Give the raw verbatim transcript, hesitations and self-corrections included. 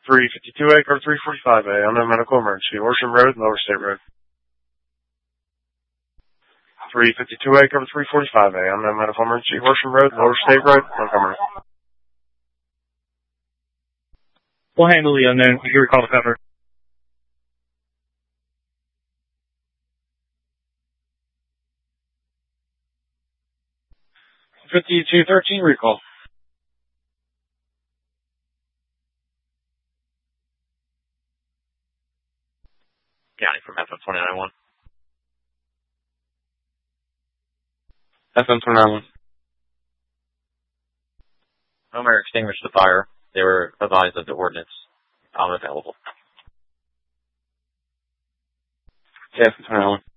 three fifty-two A, cover three forty-five A, unknown medical emergency, Horsham Road, Lower State Road. three fifty-two A, cover three forty-five A, unknown medical emergency, Horsham Road, Lower State Road, Montgomery. We'll handle the unknown. You recall the cover. fifty-two thirteen, recall. County from F M two nine one. F M two nine one. Homer extinguished the fire. They were advised of the ordinance. I'm available. F M two nine one.